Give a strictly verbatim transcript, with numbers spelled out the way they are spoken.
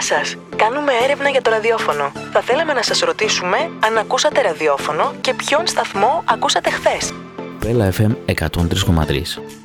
σας. Κάνουμε έρευνα για το ραδιόφωνο. Θα θέλαμε να σας ρωτήσουμε αν ακούσατε ραδιόφωνο και ποιον σταθμό ακούσατε χθες. Bella εφ εμ εκατόν τρία κόμμα τρία.